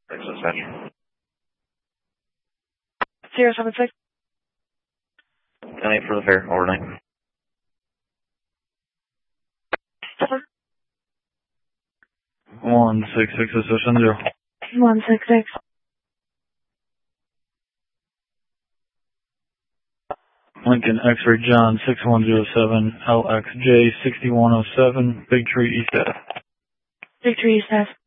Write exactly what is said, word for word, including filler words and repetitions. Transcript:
Thanks, dispatch. Zero seven six. ten eight for the fare, overnight. Seven. One six six association zero. One six six. Lincoln X-ray John six one zero seven L X J sixty one oh seven Big Tree East Ave. Victory East Ave.